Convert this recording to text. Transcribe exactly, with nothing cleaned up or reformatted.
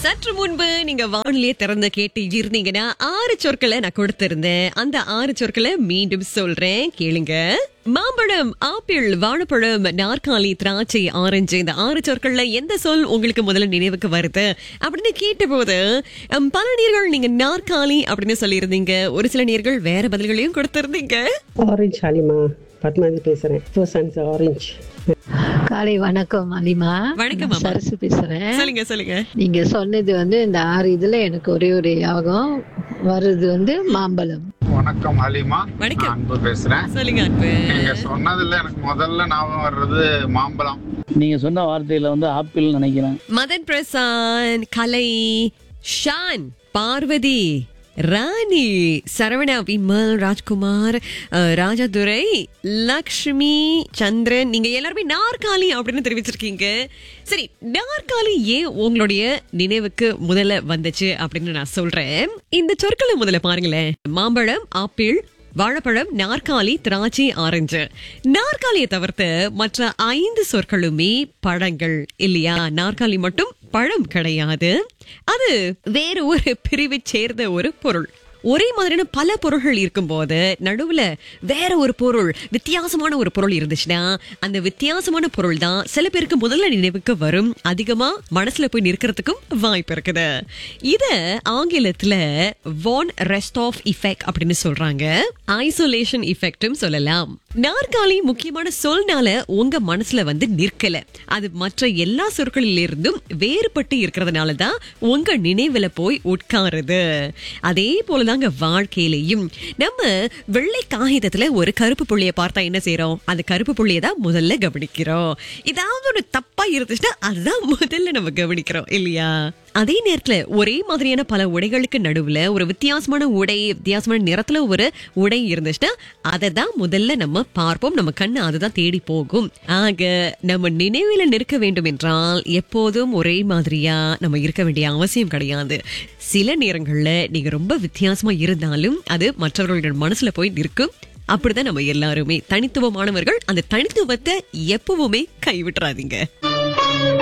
சற்று முன்பு நீங்க வானிலையே திறந்து கேட்டு இருந்தீங்கன்னா ஆறு சொற்களை நான் கொடுத்திருந்தேன். அந்த ஆறு சொற்களை மீண்டும் சொல்றேன், கேளுங்க. மாம்பழம், ஆப்பிள், வாழைப்பழம், நாற்காலி, திராட்சை, ஆரஞ்சு. இந்த ஆறு சொற்கள்ல எந்த சொல் உங்களுக்கு முதல்ல நினைவுக்கு வருது அப்படின்னு கேட்ட போது பல நேர்கள் நீங்க நாற்காலி அப்படின்னு சொல்லியிருந்தீங்க. ஒரு சில நேர்கள் வேற பதில்களையும் கொடுத்திருந்தீங்க. ஆரஞ்சு ஹலிமா, பத்மாவதி பேசுறேன். ஆரஞ்சு. காலை வணக்கம் அலிமா. வணக்கம் நான் சரசு பேசுறேன். சொல்லுங்க சொல்லுங்க. நீங்க சொன்னது வந்து இந்த ஆறு இதுல எனக்கு ஒரே ஒரு ஞாபகம் வருது வந்து மாம்பழம். வணக்கம் ஹலிமா. வணக்கம். நான் அன்பு பேசுறேன். சொல்லுங்க அன்பு. நீங்க சொன்னதுல எனக்கு முதல்ல ஞாபகம் வர்றது மாம்பழம். நீங்க சொன்ன வார்த்தையில வந்து ஆப்பிள் நினைக்கிறேன். மதன் பிரசாந்த், கலை, ஷான், பார்வதி, ராணி, சரவணா, விமல், ராஜ்குமார், அஹ், ராஜாதுரை, லக்ஷ்மி, சந்திரன், நீங்க எல்லாருமே நாற்காலி அப்படின்னு தெரிவிச்சிருக்கீங்க. சரி, நாற்காலி ஏன் உங்களுடைய நினைவுக்கு முதல்ல வந்துச்சு அப்படின்னு நான் சொல்றேன். இந்த சொற்களை முதல்ல பாருங்களேன். மாம்பழம், ஆப்பிள், வாழைப்பழம், நாற்காலி, திராட்சை, ஆரஞ்சு. நாற்காலியை தவிர்த்து மற்ற ஐந்து சொற்களுமே பழங்கள் இல்லையா? நாற்காலி மட்டும் பழம் கிடையாது. அது வேற ஒரு பிரிவை சேர்ந்த ஒரு பொருள். ஒரே மாதிரியான பல பொருள்கள் இருக்கும் போது நடுவுல வேற ஒரு பொருள், வித்தியாசமான ஒரு பொருள் இருந்துச்சுன்னா அந்த வித்தியாசமான பொருள் தான் சில பேருக்கு முதல்ல நினைவுக்கு வரும். அதிகமா மனசுல போய் நிற்கிறதுக்கும் வாய்ப்பு இருக்குது. இத ஆங்கிலத்துல வான் ரெஸ்டாஃப் எஃபெக்ட் அப்படின்னு சொல்றாங்க. ஐசோலேஷன் எஃபெக்ட்டும் சொல்லலாம். நாற்காலி முக்கியமான சொல்னால உங்க மனசுல வந்து நிற்கல. அது மற்ற எல்லா சொற்களிலிருந்தும் வேறுபட்டு இருக்கிறதுனாலதான் உங்க நினைவுல போய் உட்காருது. அதே போலதாங்க வாழ்க்கையிலையும் நம்ம வெள்ளை காகிதத்துல ஒரு கருப்பு புள்ளிய பார்த்தா என்ன செய்யறோம்? அந்த கருப்பு புள்ளிய தான் முதல்ல கவனிக்கிறோம். ஏதாவது ஒரு தப்பா இருந்துச்சுன்னா அதுதான் முதல்ல நம்ம கவனிக்கிறோம் இல்லையா? அதே நேரத்துல ஒரே மாதிரியான பல உடைகளுக்கு நடுவுல ஒரு வித்தியாசமான உடை, வித்தியாசமான நிறத்துல ஒரு உடை இருந்துச்சுன்னா அதை தான் முதல்ல நம்ம பார்ப்போம். நம்ம கண்ணு அதுதான் தேடி போகும். ஆக நம்ம நினைவுல நிற்க வேண்டும் என்றால் எப்போதும் ஒரே மாதிரியா நம்ம இருக்க வேண்டிய அவசியம் கிடையாது. சில நேரங்கள்ல நீங்க ரொம்ப வித்தியாசமா இருந்தாலும் அது மற்றவர்களுடைய மனசுல போய் நிற்கும். அப்படிதான் நம்ம எல்லாருமே தனித்துவமானவர்கள். அந்த தனித்துவத்தை எப்பவுமே கைவிட்டுறாதீங்க.